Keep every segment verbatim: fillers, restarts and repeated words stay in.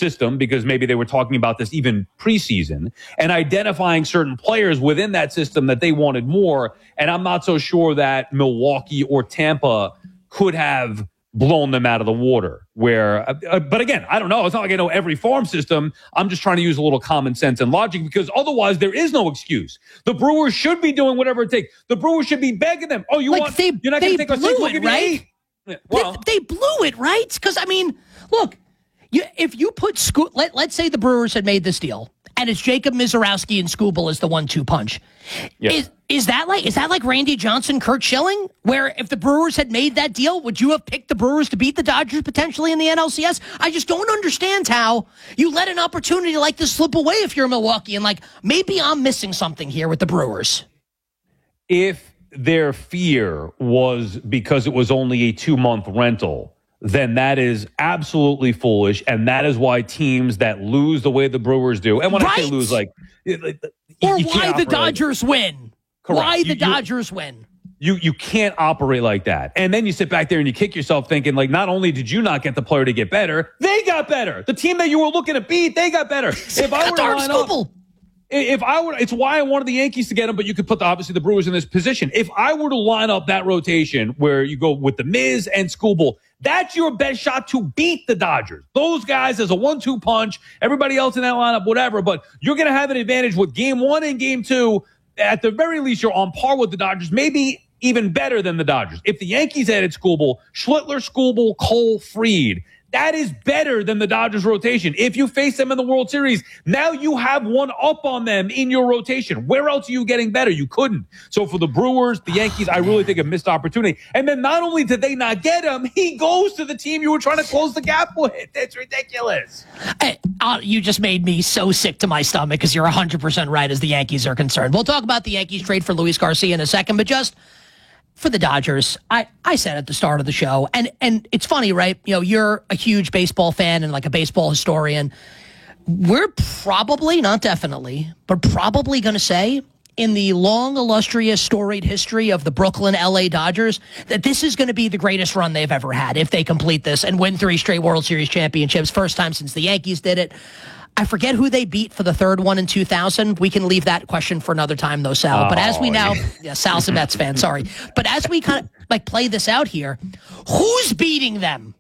system, because maybe they were talking about this even preseason, and identifying certain players within that system that they wanted more. And I'm not so sure that Milwaukee or Tampa could have blown them out of the water. Where, uh, but again, I don't know. It's not like I know every farm system. I'm just trying to use a little common sense and logic, because otherwise there is no excuse. The Brewers should be doing whatever it takes. The Brewers should be begging them. Oh, you like want? They, you're not going to take a six? We'll give you right? eight. Well, they, they blew it, right? Because I mean, look, you, if you put Sco- let let's say the Brewers had made this deal, and it's Jacob Mizorowski and Skubal as the one two punch. Yeah. Is is that like is that like Randy Johnson, Kurt Schilling, where if the Brewers had made that deal, would you have picked the Brewers to beat the Dodgers potentially in the N L C S? I just don't understand how you let an opportunity like this slip away if you're Milwaukee, and like maybe I'm missing something here with the Brewers. If their fear was because it was only a two-month rental, then that is absolutely foolish, and that is why teams that lose the way the Brewers do, and when right? I say lose, like, you, or you why the Dodgers like, win, correct. why you, the Dodgers you, win. You you can't operate like that, and then you sit back there and you kick yourself, thinking like, not only did you not get the player to get better, they got better. The team that you were looking to beat, they got better. If I were to line up, If I were, it's why I wanted the Yankees to get him, but you could put the, obviously the Brewers in this position. If I were to line up that rotation where you go with the Miz and Skubal, that's your best shot to beat the Dodgers. Those guys as a one two punch, everybody else in that lineup, whatever, but you're going to have an advantage with game one and game two. At the very least, you're on par with the Dodgers, maybe even better than the Dodgers. If the Yankees added Skubal, Schlittler, Skubal, Cole, Fried, that is better than the Dodgers rotation. If you face them in the World Series, now you have one up on them in your rotation. Where else are you getting better? You couldn't. So for the Brewers, the Yankees, I really think a missed opportunity. And then not only did they not get him, he goes to the team you were trying to close the gap with. It's ridiculous. Hey, uh, you just made me so sick to my stomach because you're one hundred percent right as the Yankees are concerned. We'll talk about the Yankees trade for Luis Garcia in a second, but just for the Dodgers, I, I said at the start of the show, and, and it's funny, right? You know, you're a huge baseball fan and like a baseball historian. We're probably, not definitely, but probably going to say in the long, illustrious, storied history of the Brooklyn L A Dodgers that this is going to be the greatest run they've ever had if they complete this and win three straight World Series championships. First time since the Yankees did it. I forget who they beat for the third one in two thousand. We can leave that question for another time, though, Sal. Oh, but as we now, yeah, yeah Sal's a Mets fan, sorry. But as we kind of like play this out here, who's beating them?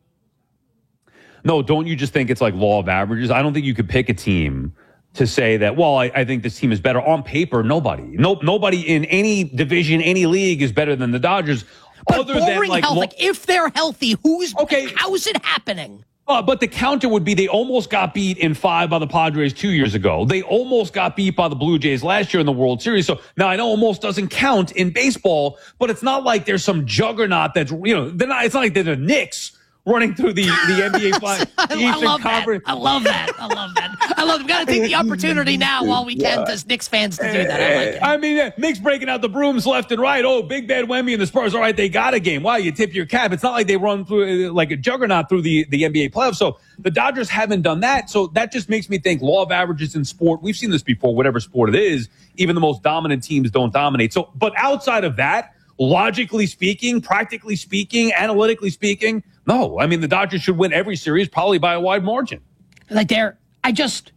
No, don't you just think it's like law of averages? I don't think you could pick a team to say that, well, I, I think this team is better. On paper, nobody. No, nobody in any division, any league is better than the Dodgers. But other than like, health, lo- like if they're healthy, who's okay? How is it happening? Uh, but the counter would be they almost got beat in five by the Padres two years ago. They almost got beat by the Blue Jays last year in the World Series. So now I know almost doesn't count in baseball, but it's not like there's some juggernaut that's, you know, they're not, it's not like they're the Knicks running through the, the N B A final, the Eastern I love Conference. That. I love that. I love that. I love it. We've got to take the opportunity now while we can as Knicks fans to do that. I like it. I mean, yeah, Knicks breaking out the brooms left and right. Oh, Big Bad Wemby and the Spurs. All right, they got a game. Wow, you tip your cap. It's not like they run through uh, like a juggernaut through the, the N B A playoffs. So the Dodgers haven't done that. So that just makes me think law of averages in sport. We've seen this before, whatever sport it is. Even the most dominant teams don't dominate. So, but outside of that, logically speaking, practically speaking, analytically speaking, no. I mean, the Dodgers should win every series, probably by a wide margin. Like they're, I just,